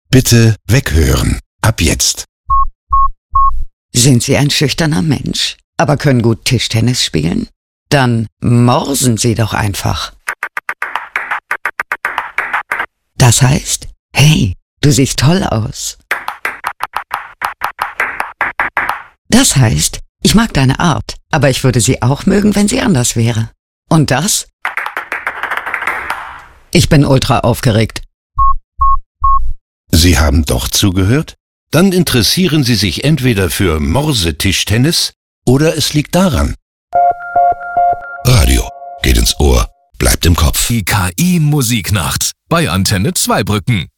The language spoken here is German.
Bitte weghören. Ab jetzt. Sind Sie ein schüchterner Mensch, aber können gut Tischtennis spielen? Dann morsen Sie doch einfach. Das heißt, hey, du siehst toll aus. Das heißt, ich mag deine Art, aber ich würde sie auch mögen, wenn sie anders wäre. Und das? Ich bin ultra aufgeregt. Sie haben doch zugehört? Dann interessieren Sie sich entweder für Morsetischtennis oder es liegt daran. Radio geht ins Ohr, bleibt im Kopf. Die KI Musiknacht bei Antenne Zweibrücken.